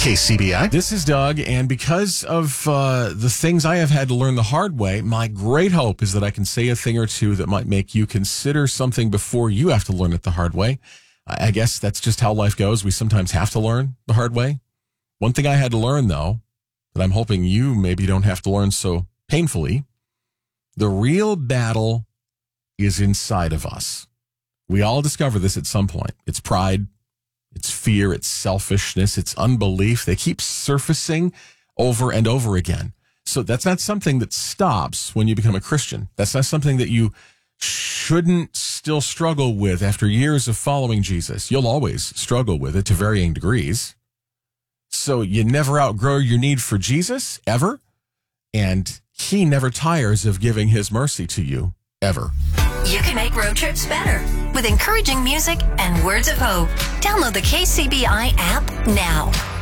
KCBI. This is Doug, and because of the things I have had to learn the hard way, my great hope is that I can say a thing or two that might make you consider something before you have to learn it the hard way. I guess that's just how life goes. We sometimes have to learn the hard way. One thing I had to learn, though, that I'm hoping you maybe don't have to learn so painfully, the real battle is inside of us. We all discover this at some point. It's pride. It's fear, it's selfishness, it's unbelief. They keep surfacing over and over again. So that's not something that stops when you become a Christian. That's not something that you shouldn't still struggle with after years of following Jesus. You'll always struggle with it to varying degrees. So you never outgrow your need for Jesus, ever. And he never tires of giving his mercy to you, ever. You can make road trips better with encouraging music and words of hope. Download the KCBI app now.